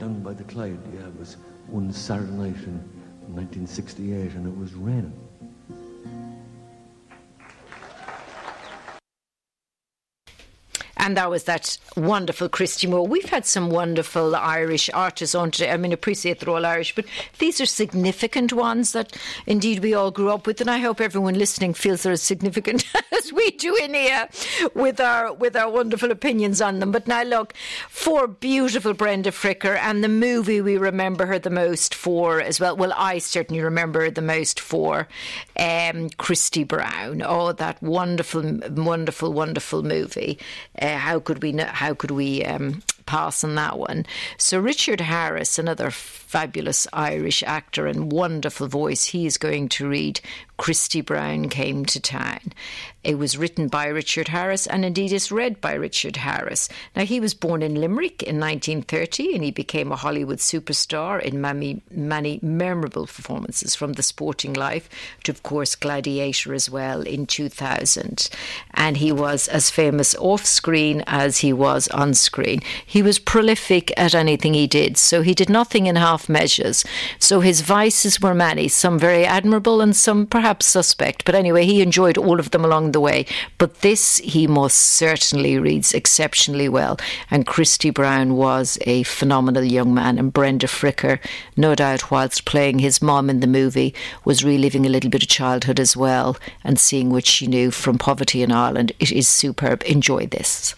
down by the Clyde, yeah, it was one Saturday night in 1968, and it was raining. And that was that wonderful Christy Moore. We've had some wonderful Irish artists on today. I mean, appreciate they're all Irish, but these are significant ones that indeed we all grew up with. And I hope everyone listening feels they're as significant as we do in here with our wonderful opinions on them. But now look, for beautiful Brenda Fricker, and the movie we remember her the most for as well. Well, I certainly remember her the most for Christy Brown. Oh, that wonderful, wonderful, wonderful movie. How could we pass on that one? So Richard Harris, another fabulous Irish actor and wonderful voice, he is going to read Christy Brown Came to Town. It was written by Richard Harris and indeed is read by Richard Harris. Now, he was born in Limerick in 1930 and he became a Hollywood superstar in many memorable performances, from The Sporting Life to, of course, Gladiator as well in 2000. And he was as famous off-screen as he was on-screen. He was prolific at anything he did, so he did nothing in half measures. So his vices were many, some very admirable and some perhaps suspect. But anyway, he enjoyed all of them along the way. But this he most certainly reads exceptionally well. And Christy Brown was a phenomenal young man. And Brenda Fricker, no doubt, whilst playing his mum in the movie, was reliving a little bit of childhood as well and seeing what she knew from poverty in Ireland. It is superb. Enjoy this.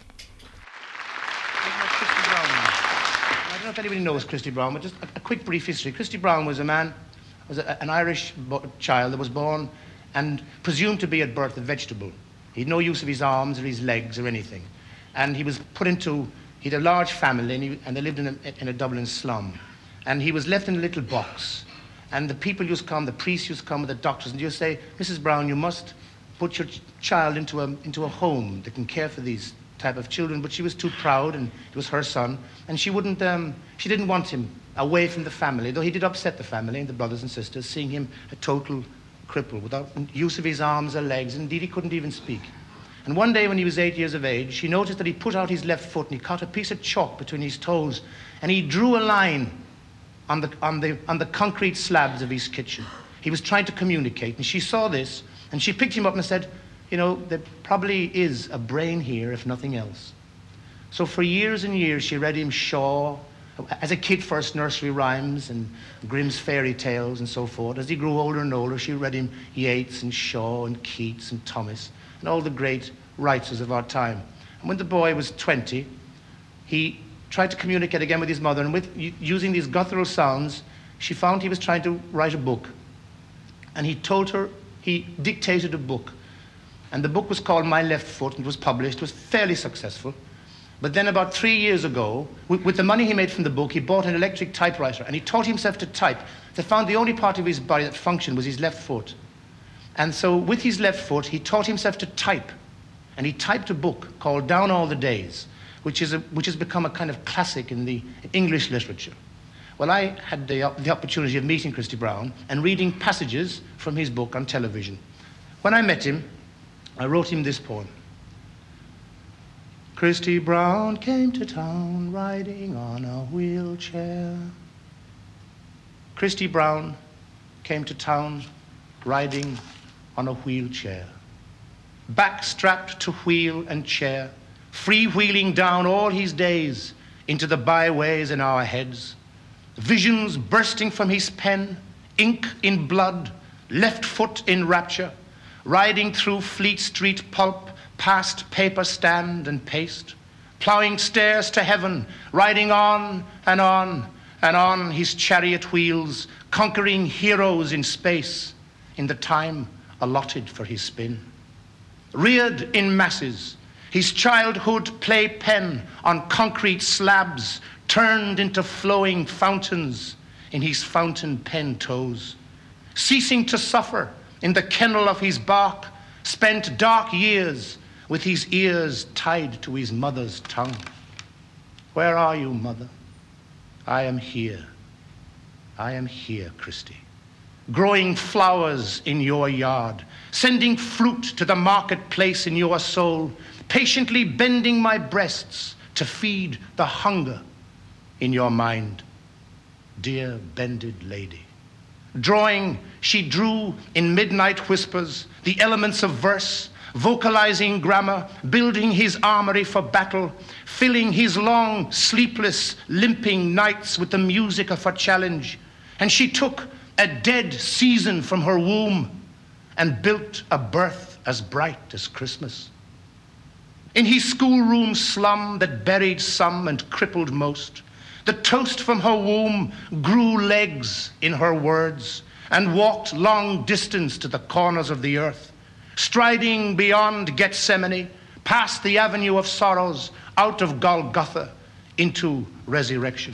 I don't know if anybody knows Christy Brown, but just a quick brief history. Christy Brown was an Irish child that was born and presumed to be at birth a vegetable. He had no use of his arms or his legs or anything. And he was put into, he had a large family and they lived in a Dublin slum. And he was left in a little box. And the people used to come, the priests used to come with the doctors, and you'd say, Mrs. Brown, you must put your child into a home that can care for these type of children. But she was too proud, and it was her son, and she didn't want him away from the family, though he did upset the family and the brothers and sisters, seeing him a total cripple without use of his arms or legs. Indeed, he couldn't even speak. And one day when he was 8 years of age, she noticed that he put out his left foot and he caught a piece of chalk between his toes, and he drew a line on the concrete slabs of his kitchen. He was trying to communicate, and she saw this, and she picked him up and said, you know, there probably is a brain here, if nothing else. So for years and years, she read him Shaw. As a kid, first nursery rhymes and Grimm's fairy tales and so forth. As he grew older and older, she read him Yeats and Shaw and Keats and Thomas and all the great writers of our time. And when the boy was 20, he tried to communicate again with his mother, and using these guttural sounds, she found he was trying to write a book. And he told her, he dictated a book. And the book was called My Left Foot, and it was published. It was fairly successful. But then about 3 years ago, with the money he made from the book, he bought an electric typewriter, and he taught himself to type. They found the only part of his body that functioned was his left foot. And so with his left foot, he taught himself to type. And he typed a book called Down All the Days, which has become a kind of classic in the English literature. Well, I had the opportunity of meeting Christy Brown and reading passages from his book on television. When I met him, I wrote him this poem. Christy Brown came to town riding on a wheelchair. Christy Brown came to town riding on a wheelchair. Back strapped to wheel and chair, freewheeling down all his days into the byways in our heads. Visions bursting from his pen, ink in blood, left foot in rapture, riding through Fleet Street pulp, past paper stand and paste, ploughing stairs to heaven, riding on and on and on his chariot wheels, conquering heroes in space in the time allotted for his spin. Reared in masses, his childhood playpen on concrete slabs turned into flowing fountains in his fountain pen toes. Ceasing to suffer in the kennel of his bark, spent dark years with his ears tied to his mother's tongue. Where are you, mother? I am here. I am here, Christy. Growing flowers in your yard, sending fruit to the marketplace in your soul, patiently bending my breasts to feed the hunger in your mind. dear bended lady. Drawing, she drew in midnight whispers the elements of verse, vocalizing grammar, building his armory for battle, filling his long, sleepless, limping nights with the music of her challenge. And she took a dead season from her womb and built a birth as bright as Christmas. In his schoolroom slum that buried some and crippled most, the toast from her womb grew legs in her words and walked long distance to the corners of the earth, striding beyond Gethsemane, past the avenue of sorrows, out of Golgotha into resurrection.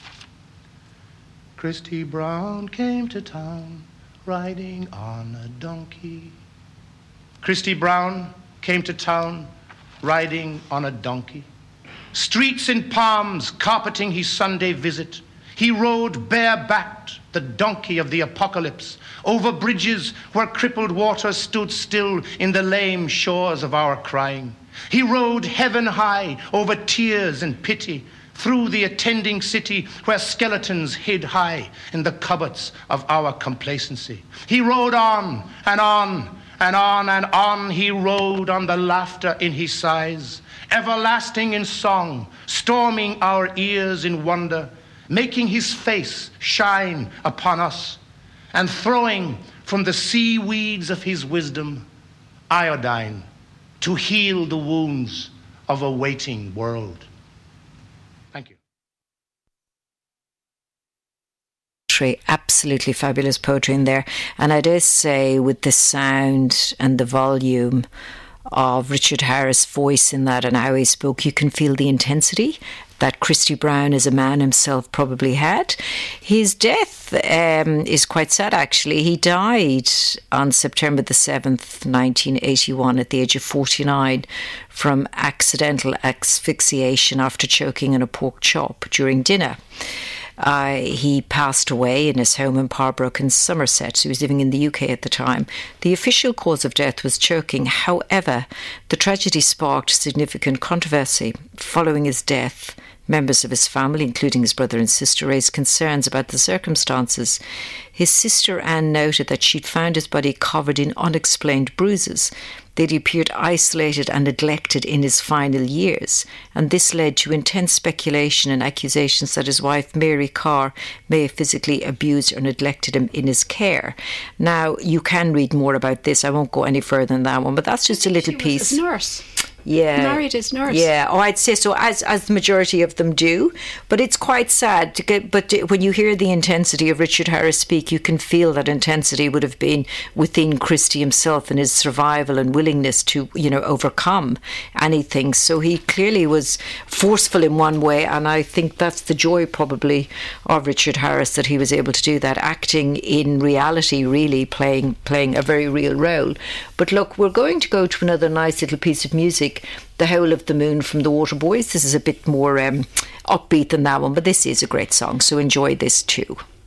Christy Brown came to town riding on a donkey. Christy Brown came to town riding on a donkey. Streets in palms carpeting his Sunday visit. He rode bare-backed, the donkey of the apocalypse, over bridges where crippled waters stood still in the lame shores of our crying. He rode heaven high over tears and pity, through the attending city where skeletons hid high in the cupboards of our complacency. He rode on and on and on and on. He rode on the laughter in his sighs, everlasting in song, storming our ears in wonder, making his face shine upon us, and throwing from the seaweeds of his wisdom iodine to heal the wounds of a waiting world. Thank you. Absolutely fabulous poetry in there. And I dare say with the sound and the volume of Richard Harris' voice in that and how he spoke, you can feel the intensity that Christy Brown as a man himself probably had. His death is quite sad, actually. He died on September the 7th, 1981 at the age of 49 from accidental asphyxiation after choking on a pork chop during dinner. He passed away in his home in Parbrook in Somerset. He was living in the UK at the time. The official cause of death was choking. However, the tragedy sparked significant controversy. Following his death, members of his family, including his brother and sister, raised concerns about the circumstances. His sister Anne noted that she'd found his body covered in unexplained bruises, that he appeared isolated and neglected in his final years, and this led to intense speculation and accusations that his wife Mary Carr may have physically abused or neglected him in his care. Now, you can read more about this. I won't go any further than that one, but that's just a little piece. She was a nurse. Yeah. Married as nurse. Yeah, I'd say so, as the majority of them do. But it's quite sad to get. But when you hear the intensity of Richard Harris speak, you can feel that intensity would have been within Christy himself and his survival and willingness to, overcome anything. So he clearly was forceful in one way, and I think that's the joy probably of Richard Harris, that he was able to do that, acting in reality, really playing a very real role. But look, we're going to go to another nice little piece of music. The Howl of the Moon from the Waterboys. This is a bit more upbeat than that one, but this is a great song, so enjoy this too.